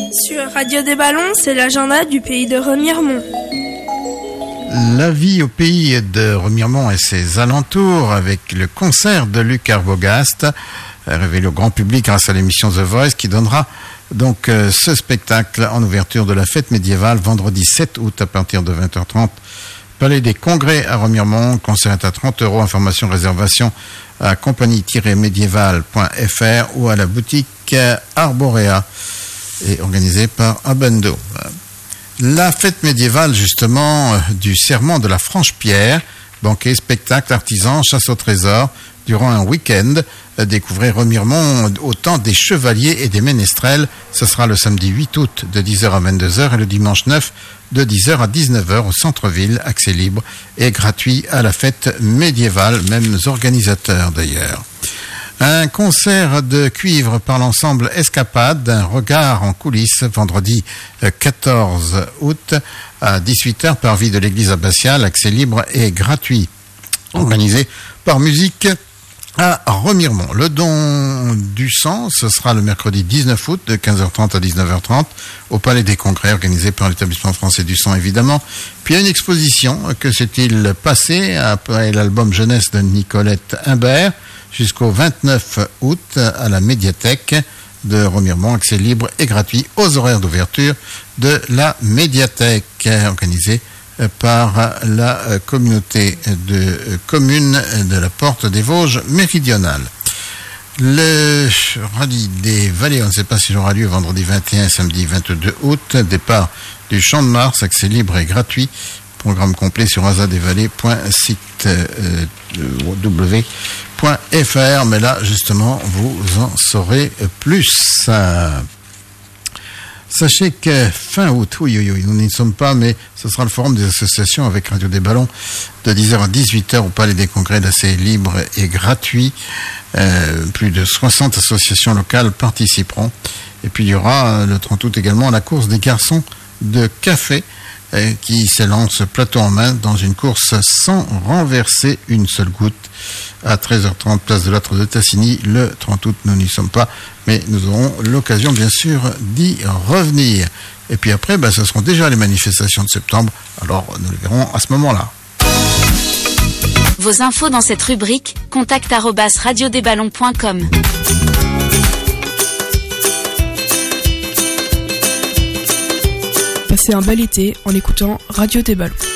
Sur Radio des Ballons, c'est l'agenda du pays de Remiremont. La vie au pays de Remiremont et ses alentours avec le concert de Luc Arbogast, révélé au grand public grâce à l'émission The Voice, qui donnera donc ce spectacle en ouverture de la fête médiévale vendredi 7 août à partir de 20h30. Palais des Congrès à Remiremont, concert est à 30 €, information, réservation à compagnie-médiévale.fr ou à la boutique Arborea et organisé par Abendo. La fête médiévale, justement, du serment de la Franche-Pierre, banquet, spectacle, artisan, chasse au trésor, durant un week-end. Découvrez Remiremont au temps des chevaliers et des ménestrels. Ce sera le samedi 8 août de 10h à 22h et le dimanche 9 de 10h à 19h au centre-ville, accès libre et gratuit à la fête médiévale, mêmes organisateurs d'ailleurs. Un concert de cuivre par l'ensemble Escapade, un regard en coulisses, vendredi 14 août à 18h par vie de l'église abbatiale, accès libre et gratuit, organisé par Musique à Remiremont. Le don du sang, ce sera le mercredi 19 août de 15h30 à 19h30 au Palais des Congrès, organisé par l'établissement français du sang évidemment. Puis il y a une exposition, que s'est-il passé après l'album jeunesse de Nicolette Imbert, jusqu'au 29 août à la médiathèque de Remiremont, accès libre et gratuit aux horaires d'ouverture de la médiathèque, organisée par la communauté de communes de la Porte des Vosges méridionale. Le rallye des Vallées, on ne sait pas s'il aura lieu vendredi 21 et samedi 22 août, départ du Champ de Mars, accès libre et gratuit. Programme complet sur asadesvallées.site.w.fr, mais là justement vous en saurez plus. Sachez que fin août, oui, nous n'y sommes pas, mais ce sera le forum des associations avec Radio des Ballons de 10h à 18h au Palais des Congrès, d'accès libre et gratuit. Plus de 60 associations locales participeront. Et puis il y aura le 30 août également la course des garçons de café qui s'élance plateau en main dans une course sans renverser une seule goutte à 13h30 place de l'Âtre de Tassigny. Le 30 août, nous n'y sommes pas, mais nous aurons l'occasion bien sûr d'y revenir. Et puis après, ce seront déjà les manifestations de septembre, alors nous les verrons à ce moment-là. Vos infos dans cette rubrique, contact@radiodesballons.com. Passez un bel été en écoutant Radio des Ballons.